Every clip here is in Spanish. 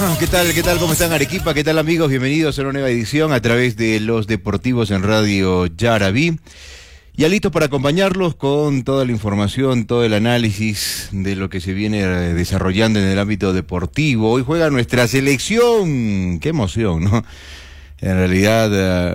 ¿Qué tal? ¿Qué tal? ¿Cómo están, Arequipa? ¿Qué tal, amigos? Bienvenidos a una nueva edición a través de Los Deportivos en Radio Yaraví. Ya listos para acompañarlos con toda la información, todo el análisis de lo que se viene desarrollando en el ámbito deportivo. Hoy juega nuestra selección. ¡Qué emoción!, ¿no? En realidad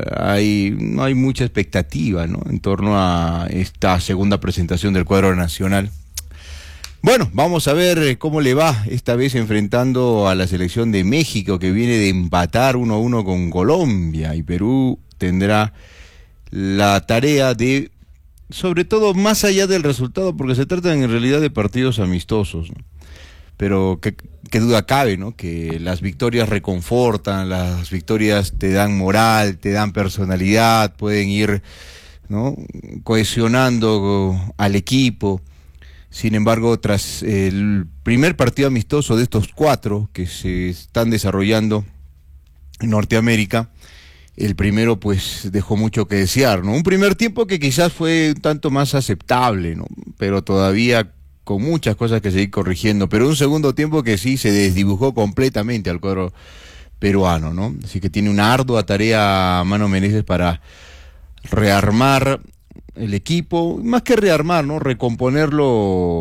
no hay mucha expectativa, ¿no?, en torno a esta segunda presentación del cuadro nacional. Bueno, vamos a ver cómo le va esta vez enfrentando a la selección de México, que viene de empatar 1-1 con Colombia, y Perú tendrá la tarea de, sobre todo más allá del resultado, porque se tratan en realidad de partidos amistosos, ¿no? Pero qué duda cabe, ¿no?, que las victorias reconfortan, las victorias te dan moral, te dan personalidad, pueden ir, ¿no?, cohesionando al equipo. Sin embargo, tras el primer partido amistoso de estos 4 que se están desarrollando en Norteamérica, el primero pues dejó mucho que desear, ¿no? Un primer tiempo que quizás fue un tanto más aceptable, ¿no?, pero todavía con muchas cosas que seguir corrigiendo, pero un segundo tiempo que sí se desdibujó completamente al cuadro peruano, ¿no? Así que tiene una ardua tarea Mano Menezes para rearmar el equipo, más que rearmar, ¿no?, recomponerlo,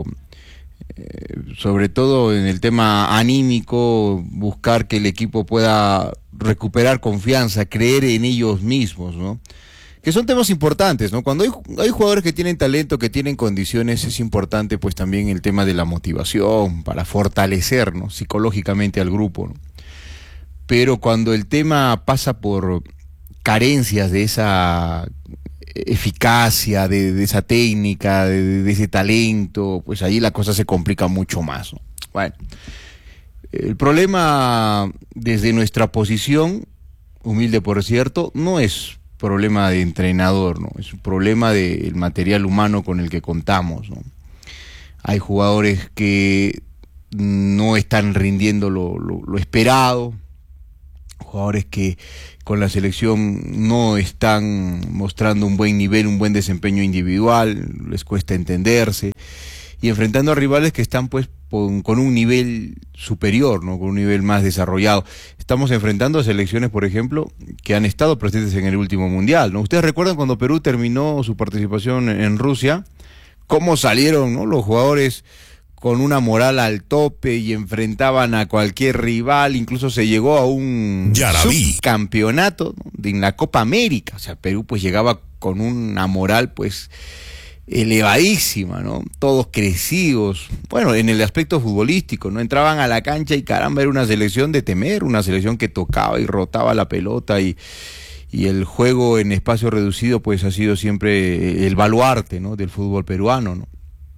sobre todo en el tema anímico, buscar que el equipo pueda recuperar confianza, creer en ellos mismos, ¿no?, que son temas importantes, ¿no? Cuando hay jugadores que tienen talento, que tienen condiciones, es importante pues también el tema de la motivación para fortalecer, ¿no?, psicológicamente al grupo, ¿no? Pero cuando el tema pasa por carencias de esa eficacia, de esa técnica, de ese talento, pues ahí la cosa se complica mucho más, ¿no? Bueno, el problema desde nuestra posición, humilde por cierto, no es problema de entrenador, ¿no?, es un problema del material humano con el que contamos, ¿no? Hay jugadores que no están rindiendo lo esperado, jugadores que con la selección no están mostrando un buen nivel, un buen desempeño individual, les cuesta entenderse, y enfrentando a rivales que están pues con un nivel superior, ¿no?, con un nivel más desarrollado. Estamos enfrentando a selecciones, por ejemplo, que han estado presentes en el último mundial, ¿no? Ustedes recuerdan cuando Perú terminó su participación en Rusia, cómo salieron, ¿no?, los jugadores con una moral al tope y enfrentaban a cualquier rival, incluso se llegó a un subcampeonato, ¿no?, en la Copa América. O sea, Perú pues llegaba con una moral pues elevadísima, ¿no?, todos crecidos, bueno, en el aspecto futbolístico, ¿no?, entraban a la cancha y caramba, era una selección de temer, una selección que tocaba y rotaba la pelota, y el juego en espacio reducido pues ha sido siempre el baluarte, ¿no?, del fútbol peruano, ¿no?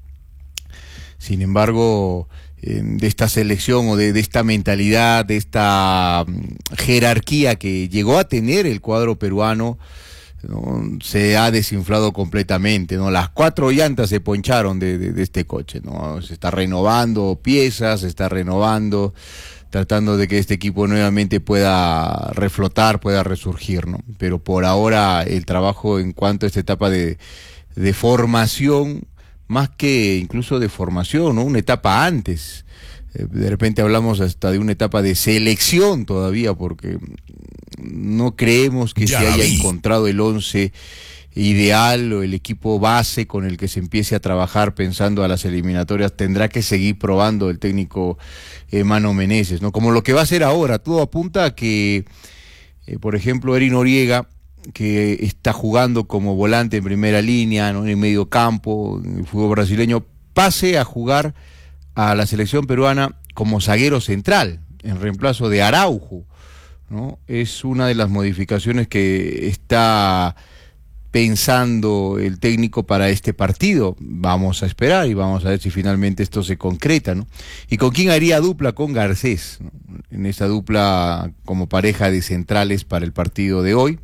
Sin embargo, de esta selección o de esta mentalidad, de esta jerarquía que llegó a tener el cuadro peruano, ¿no?, se ha desinflado completamente, ¿no? Las 4 llantas se poncharon de este coche, ¿no? Se está renovando piezas, se está renovando, tratando de que este equipo nuevamente pueda reflotar, pueda resurgir, ¿no? Pero por ahora el trabajo en cuanto a esta etapa de formación, más que incluso de formación, ¿no?, una etapa antes, de repente hablamos hasta de una etapa de selección todavía, porque no creemos que se haya encontrado el 11 ideal o el equipo base con el que se empiece a trabajar pensando a las eliminatorias. Tendrá que seguir probando el técnico Mano Menezes, ¿no?, como lo que va a hacer ahora. Todo apunta a que, por ejemplo, Erin Noriega, que está jugando como volante en primera línea, ¿no?, en el medio campo, en el fútbol brasileño, pase a jugar a la selección peruana como zaguero central, en reemplazo de Araujo, ¿no? Es una de las modificaciones que está pensando el técnico para este partido. Vamos a esperar y vamos a ver si finalmente esto se concreta, ¿no? ¿Y con quién haría dupla? Con Garcés, ¿no?, en esa dupla como pareja de centrales para el partido de hoy.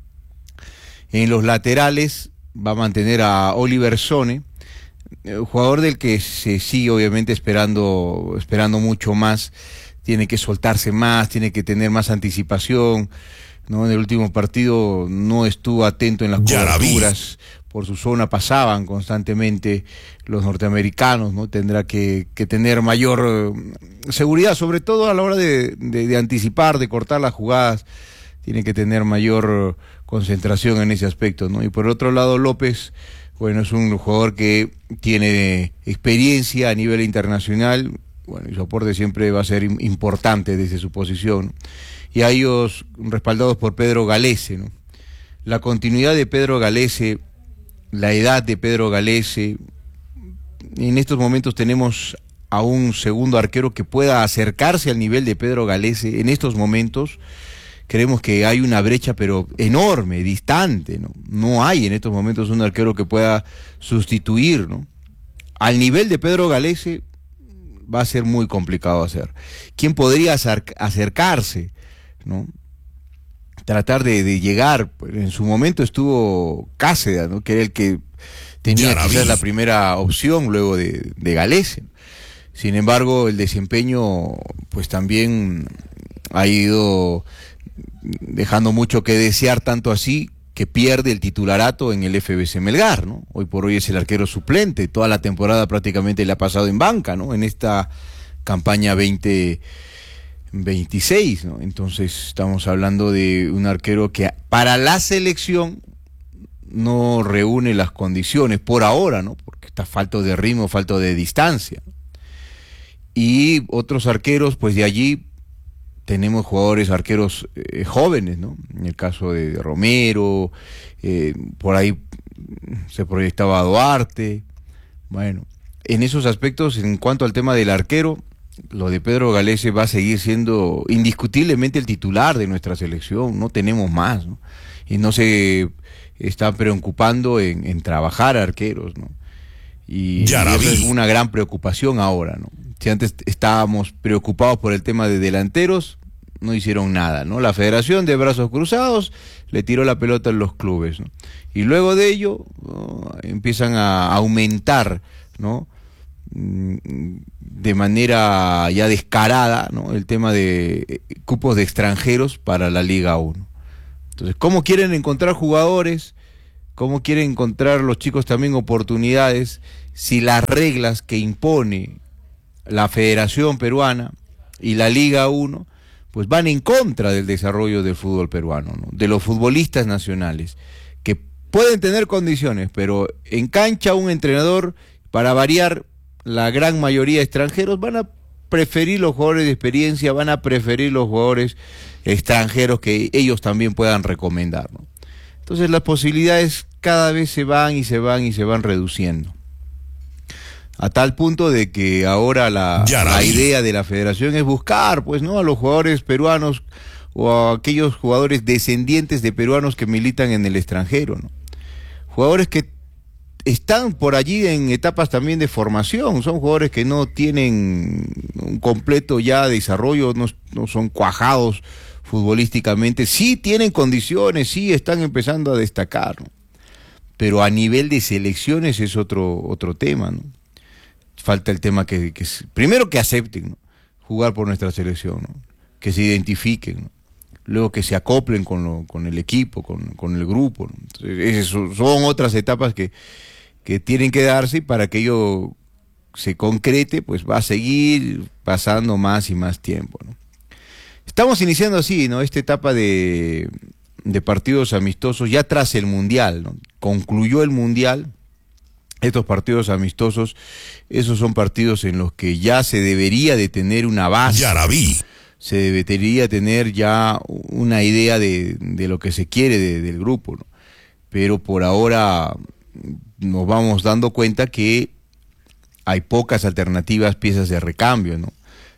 En los laterales va a mantener a Oliver Sone, jugador del que se sigue obviamente esperando mucho más. Tiene que soltarse más, tiene que tener más anticipación, ¿no? En el último partido no estuvo atento en las coberturas, por su zona pasaban constantemente los norteamericanos, ¿no? Tendrá que tener mayor seguridad, sobre todo a la hora de anticipar, de cortar las jugadas, tiene que tener mayor concentración en ese aspecto, ¿no? Y por otro lado, López, bueno, es un jugador que tiene experiencia a nivel internacional, bueno, y su aporte siempre va a ser importante desde su posición, ¿no? Y a ellos respaldados por Pedro Galese, ¿no? La continuidad de Pedro Galese, la edad de Pedro Galese, en estos momentos tenemos a un segundo arquero que pueda acercarse al nivel de Pedro Galese. En estos momentos creemos que hay una brecha pero enorme, distante, ¿no? No hay en estos momentos un arquero que pueda sustituir, ¿no? Al nivel de Pedro Galese va a ser muy complicado hacer. ¿Quién podría acercarse, ¿no? Tratar de llegar? En su momento estuvo Cáceres, ¿no? Que era el que tenía quizás la primera opción luego de Galese. Sin embargo, el desempeño pues también ha ido dejando mucho que desear, tanto así que pierde el titularato en el FBC Melgar, ¿no? Hoy por hoy es el arquero suplente, toda la temporada prácticamente le ha pasado en banca, ¿no? En esta campaña 2026, ¿no? Entonces estamos hablando de un arquero que para la selección no reúne las condiciones por ahora, ¿no? Porque está falto de ritmo, falto de distancia. Y otros arqueros, pues de allí tenemos jugadores, arqueros jóvenes, ¿no? En el caso de Romero, por ahí se proyectaba Duarte. Bueno, en esos aspectos, en cuanto al tema del arquero, lo de Pedro Galese va a seguir siendo indiscutiblemente el titular de nuestra selección, no tenemos más, ¿no? Y no se está preocupando en trabajar arqueros, ¿no? Y eso es una gran preocupación ahora, ¿no? Si antes estábamos preocupados por el tema de delanteros, no hicieron nada, ¿no? La Federación de Brazos Cruzados le tiró la pelota en los clubes, ¿no? Y luego de ello, ¿no?, empiezan a aumentar, ¿no?, de manera ya descarada, ¿no?, el tema de cupos de extranjeros para la Liga 1. Entonces, ¿cómo quieren encontrar jugadores? ¿Cómo quieren encontrar los chicos también oportunidades si las reglas que impone la Federación Peruana y la Liga 1 pues van en contra del desarrollo del fútbol peruano, ¿no?, de los futbolistas nacionales, que pueden tener condiciones, pero en cancha un entrenador, para variar, la gran mayoría extranjeros, van a preferir los jugadores de experiencia, van a preferir los jugadores extranjeros que ellos también puedan recomendar, ¿no? Entonces las posibilidades cada vez se van y se van y se van reduciendo, a tal punto de que ahora la idea de la federación es buscar, pues, ¿no?, a los jugadores peruanos o a aquellos jugadores descendientes de peruanos que militan en el extranjero, ¿no? Jugadores que están por allí en etapas también de formación, son jugadores que no tienen un completo ya desarrollo, no son cuajados futbolísticamente, sí tienen condiciones, sí están empezando a destacar, ¿no? Pero a nivel de selecciones es otro tema, ¿no? Falta el tema que primero que acepten, ¿no?, jugar por nuestra selección, ¿no?, que se identifiquen, ¿no?, luego que se acoplen con el equipo, con el grupo, ¿no? Entonces, son otras etapas que tienen que darse, y para que ello se concrete, pues va a seguir pasando más y más tiempo, ¿no? Estamos iniciando así, ¿no?, esta etapa de partidos amistosos ya tras el Mundial, ¿no? Concluyó el Mundial. Estos partidos amistosos, esos son partidos en los que ya se debería de tener una base. Se debería tener ya una idea de lo que se quiere del grupo, ¿no? Pero por ahora nos vamos dando cuenta que hay pocas alternativas, piezas de recambio, ¿no?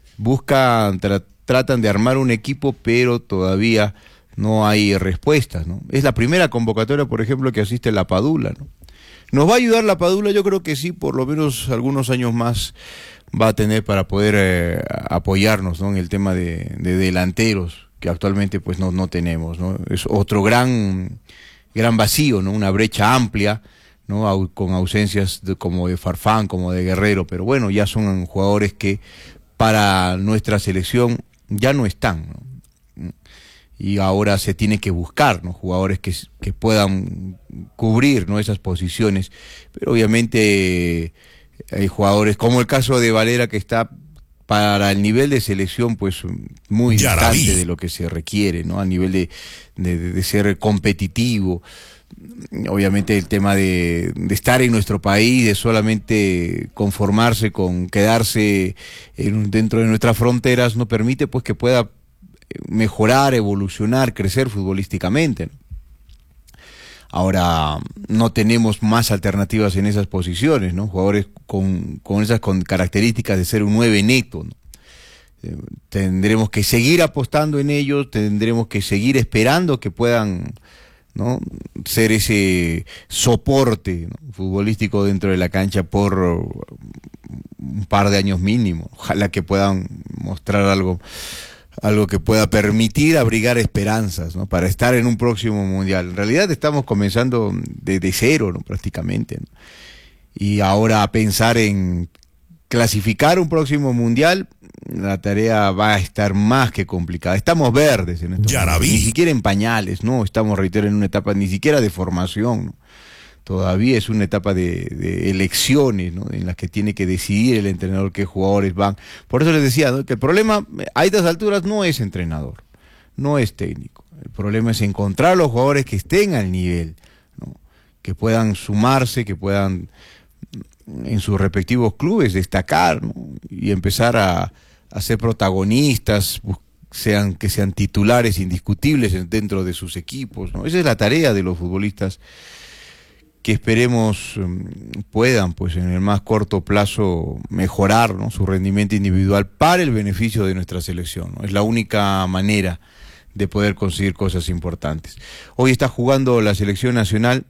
Tratan de armar un equipo, pero todavía no hay respuestas, ¿no? Es la primera convocatoria, por ejemplo, que asiste la Padula, ¿no? ¿Nos va a ayudar la Padula? Yo creo que sí, por lo menos algunos años más va a tener para poder apoyarnos, ¿no?, en el tema de delanteros, que actualmente pues no tenemos, ¿no? Es otro gran vacío, ¿no?, una brecha amplia, ¿no?, con ausencias como de Farfán, como de Guerrero, pero bueno, ya son jugadores que para nuestra selección ya no están, ¿no? y ahora se tiene que buscar, ¿no?, jugadores que puedan cubrir, ¿no?, esas posiciones, pero obviamente hay jugadores como el caso de Valera, que está para el nivel de selección pues muy distante de lo que se requiere, ¿no?, a nivel de ser competitivo. Obviamente el tema de estar en nuestro país, de solamente conformarse con quedarse dentro de nuestras fronteras, no permite pues que pueda mejorar, evolucionar, crecer futbolísticamente, ¿no? Ahora no tenemos más alternativas en esas posiciones, ¿no? Jugadores con esas características de ser un 9 neto, ¿no? Tendremos que seguir apostando en ellos, tendremos que seguir esperando que puedan, ¿no?, ser ese soporte, ¿no?, futbolístico dentro de la cancha por un par de años mínimo. Ojalá que puedan mostrar algo que pueda permitir abrigar esperanzas, ¿no?, para estar en un próximo mundial. En realidad estamos comenzando de cero, ¿no?, prácticamente, ¿no? Y ahora pensar en clasificar un próximo mundial, la tarea va a estar más que complicada. Estamos verdes en estos momentos, ni siquiera en pañales, ¿no? Estamos, reitero, en una etapa ni siquiera de formación, ¿no? Todavía es una etapa de elecciones, ¿no?, en las que tiene que decidir el entrenador qué jugadores van. Por eso les decía, ¿no?, que el problema a estas alturas no es entrenador, no es técnico. El problema es encontrar los jugadores que estén al nivel, ¿no?, que puedan sumarse, que puedan en sus respectivos clubes destacar, ¿no?, y empezar a ser protagonistas, que sean titulares indiscutibles dentro de sus equipos, ¿no? Esa es la tarea de los futbolistas, que esperemos puedan pues en el más corto plazo mejorar, ¿no?, su rendimiento individual para el beneficio de nuestra selección, ¿no? Es la única manera de poder conseguir cosas importantes. Hoy está jugando la selección nacional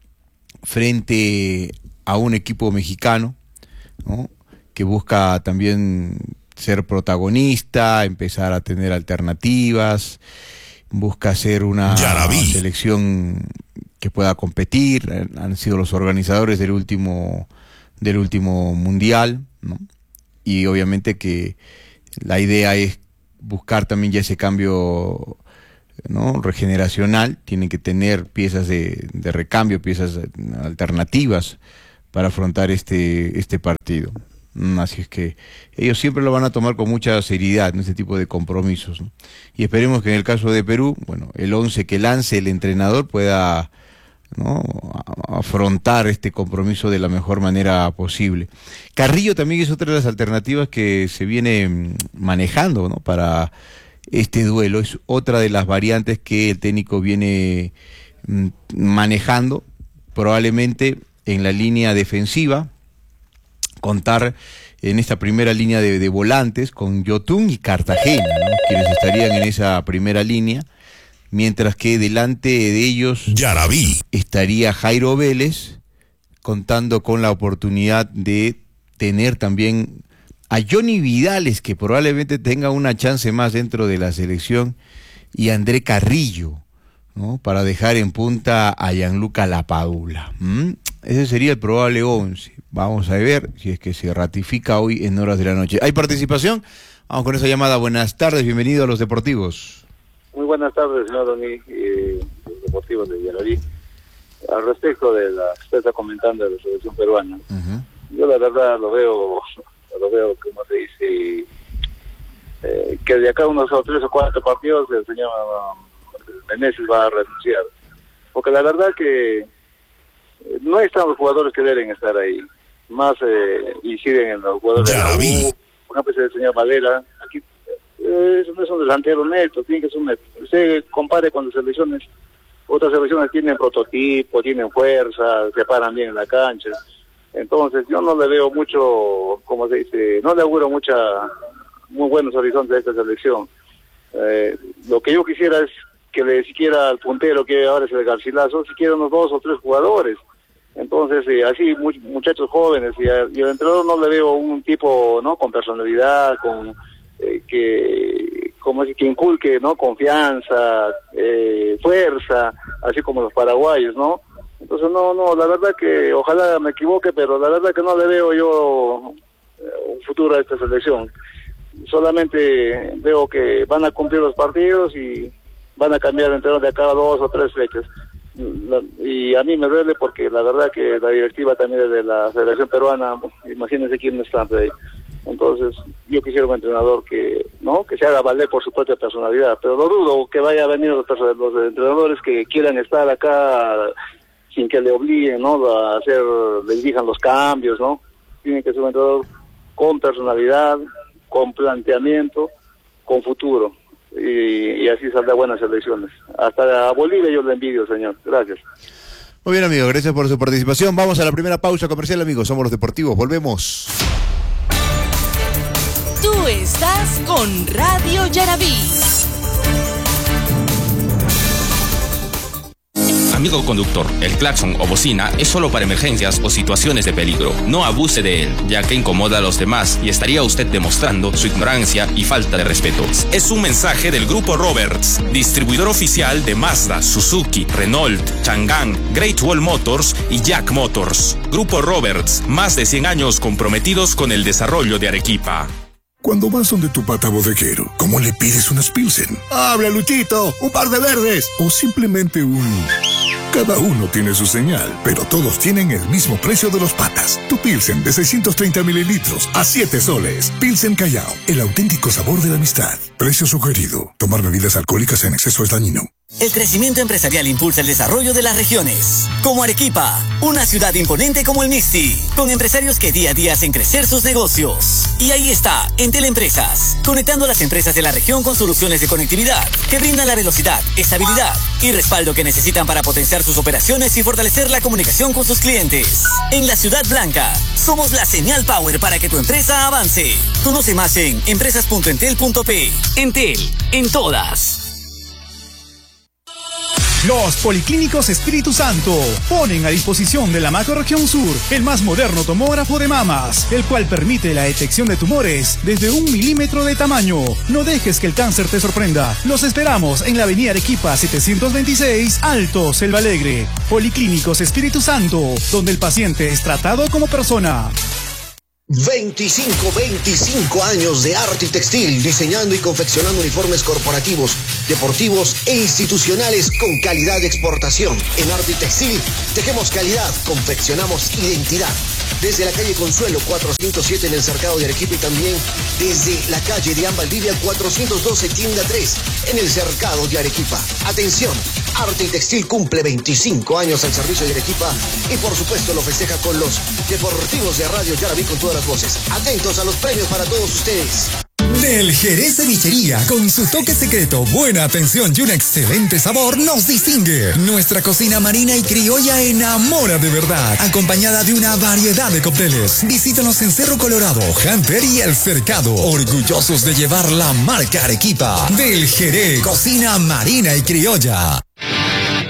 frente a un equipo mexicano, ¿no?, que busca también ser protagonista, empezar a tener alternativas, busca ser una selección que pueda competir. Han sido los organizadores del último mundial, ¿no?, y obviamente que la idea es buscar también ya ese cambio, ¿no?, regeneracional. Tienen que tener piezas de recambio, piezas alternativas para afrontar este partido. Así es que ellos siempre lo van a tomar con mucha seriedad, ¿no?, este tipo de compromisos, ¿no? Y esperemos que en el caso de Perú, bueno, el 11 que lance el entrenador pueda, ¿no?, afrontar este compromiso de la mejor manera posible. Carrillo también es otra de las alternativas que se viene manejando, ¿no?, para este duelo. Es otra de las variantes que el técnico viene manejando, probablemente en la línea defensiva, contar en esta primera línea de volantes con Yotun y Cartagena, ¿no?, quienes estarían en esa primera línea, mientras que delante de ellos estaría Jairo Vélez, contando con la oportunidad de tener también a Johnny Vidales, que probablemente tenga una chance más dentro de la selección, y André Carrillo, ¿no?, para dejar en punta a Gianluca Lapadula. Ese sería el probable 11. Vamos a ver si es que se ratifica hoy en horas de la noche. ¿Hay participación? Vamos con esa llamada. Buenas tardes, bienvenido a Los Deportivos. Muy buenas tardes, señor Doni, los deportivos de Yaraví. Al respecto de la que usted está comentando de la selección peruana, yo la verdad lo veo, como se dice, que de acá unos 3 o 4 partidos el señor Meneses va a renunciar. Porque la verdad que no están los jugadores que deben estar ahí. Más inciden en los jugadores de la U, por ejemplo, el señor Valera. Aquí eso no es un delantero neto, tiene que ser un neto. Usted compare con las selecciones, otras selecciones tienen prototipo, tienen fuerza, se paran bien en la cancha. Entonces yo no le veo mucho, como se dice, no le auguro muy buenos horizontes a esta selección. Lo que yo quisiera es que le siquiera al puntero, que ahora es el Garcilaso, siquiera unos 2 o 3 jugadores. Entonces, así, muchachos jóvenes, y el entrenador no le veo un tipo, ¿no?, con personalidad, con que inculque, ¿no?, confianza, fuerza, así como los paraguayos, ¿no? Entonces, no, la verdad que, ojalá me equivoque, pero la verdad que no le veo yo un futuro a esta selección. Solamente veo que van a cumplir los partidos y van a cambiar de entrenador de cada 2 o 3 fechas. Y a mí me duele porque la verdad que la directiva también de la Federación Peruana, imagínense quién está ahí. Entonces, yo quisiera un entrenador que se haga valer por su propia personalidad, pero lo dudo que vaya a venir los entrenadores que quieran estar acá sin que le obliguen, ¿no? Le dirijan los cambios, ¿no? Tiene que ser un entrenador con personalidad, con planteamiento, con futuro, y así saldrá buenas elecciones. Hasta a Bolivia yo le envidio, señor. Gracias. Muy bien, amigo, gracias por su participación. Vamos a la primera pausa comercial, amigos. Somos los Deportivos, volvemos. Tú estás con Radio Yarabí. Amigo conductor, el claxon o bocina es solo para emergencias o situaciones de peligro. No abuse de él, ya que incomoda a los demás y estaría usted demostrando su ignorancia y falta de respeto. Es un mensaje del Grupo Roberts, distribuidor oficial de Mazda, Suzuki, Renault, Chang'an, Great Wall Motors y Jack Motors. Grupo Roberts, más de 100 años comprometidos con el desarrollo de Arequipa. Cuando vas donde tu pata bodeguero, ¿cómo le pides unas Pilsen? ¡Habla, Luchito! ¡Un par de verdes! O simplemente un... Cada uno tiene su señal, pero todos tienen el mismo precio de los patas. Tu Pilsen de 630 mililitros a 7 soles. Pilsen Callao, el auténtico sabor de la amistad. Precio sugerido. Tomar bebidas alcohólicas en exceso es dañino. El crecimiento empresarial impulsa el desarrollo de las regiones. Como Arequipa, una ciudad imponente como el Misti, con empresarios que día a día hacen crecer sus negocios. Y ahí está, Entel Empresas, conectando a las empresas de la región con soluciones de conectividad que brindan la velocidad, estabilidad y respaldo que necesitan para potenciar sus operaciones y fortalecer la comunicación con sus clientes. En la Ciudad Blanca, somos la señal power para que tu empresa avance. Conoce más en empresas.entel.p. Entel, en todas. Los Policlínicos Espíritu Santo ponen a disposición de la Macrorregión Sur el más moderno tomógrafo de mamas, el cual permite la detección de tumores desde 1 milímetro de tamaño. No dejes que el cáncer te sorprenda. Los esperamos en la avenida Arequipa 726, Alto, Selva Alegre. Policlínicos Espíritu Santo, donde el paciente es tratado como persona. 25 años de arte y textil, diseñando y confeccionando uniformes corporativos, deportivos e institucionales con calidad de exportación. En arte y textil, tejemos calidad, confeccionamos identidad. Desde la calle Consuelo 407 en el Cercado de Arequipa y también desde la calle de Valdivia 412 tienda 3 en el Cercado de Arequipa. Atención, arte y textil cumple 25 años al servicio de Arequipa y por supuesto lo festeja con los Deportivos de Radio Yarabí con todas las voces. Atentos a los premios para todos ustedes. Del Jerez Cevichería, con su toque secreto, buena atención y un excelente sabor, nos distingue. Nuestra cocina marina y criolla enamora de verdad, acompañada de una variedad de cócteles. Visítanos en Cerro Colorado, Hunter y El Cercado, orgullosos de llevar la marca Arequipa. Del Jerez, cocina marina y criolla.